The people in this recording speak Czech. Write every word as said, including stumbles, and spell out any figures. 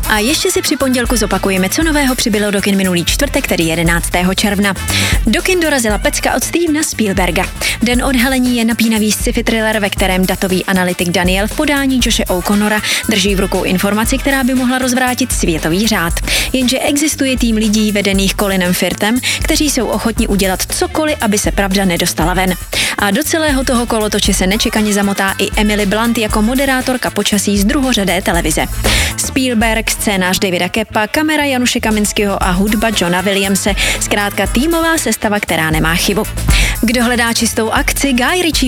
A ještě si při pondělku zopakujeme, co nového přibylo do kin minulý čtvrtek, tedy jedenáctého června. Do kin dorazila pecka od Stevena Spielberga. Den odhalení je napínavý sci-fi thriller, ve kterém datový analytik Daniel v podání Joshe O'Connora drží v rukou informaci, která by mohla rozvrátit světový řád. Jenže existuje tým lidí vedených Colinem Firthem, kteří jsou ochotni udělat cokoliv, aby se pravda nedostala ven. A do celého toho kolotoče se nečekaně zamotá i Emily Blunt jako moderátorka počasí z druhořadé televize. Spielberg, scénář Davida Keppa, kamera Januše Kaminského a hudba Johna Williamse. Zkrátka týmová sestava, která nemá chybu. Kdo hledá čistou akci, Guy Ritchie